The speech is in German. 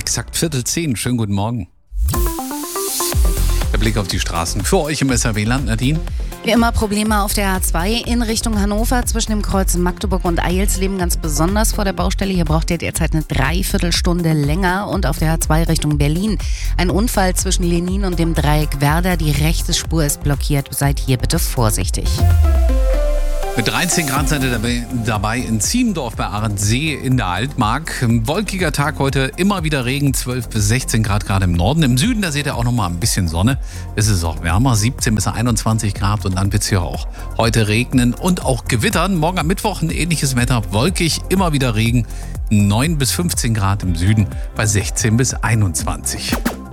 exakt 9:45. Schönen guten Morgen. Der Blick auf die Straßen für euch im SRW-Land, Nadine. Wie immer Probleme auf der A2 in Richtung Hannover zwischen dem Kreuz Magdeburg und Eilsleben, ganz besonders vor der Baustelle. Hier braucht ihr derzeit eine Dreiviertelstunde länger. Und auf der A2 Richtung Berlin ein Unfall zwischen Lenin und dem Dreieck Werder. Die rechte Spur ist blockiert. Seid hier bitte vorsichtig. Mit 13 Grad seid ihr dabei in Ziemendorf bei Ahrensee in der Altmark. Ein wolkiger Tag heute, immer wieder Regen, 12 bis 16 Grad gerade im Norden. Im Süden, da seht ihr auch noch mal ein bisschen Sonne. Es ist auch wärmer, 17 bis 21 Grad und dann wird es hier auch heute regnen und auch gewittern. Morgen am Mittwoch ein ähnliches Wetter, wolkig, immer wieder Regen, 9 bis 15 Grad im Süden bei 16 bis 21.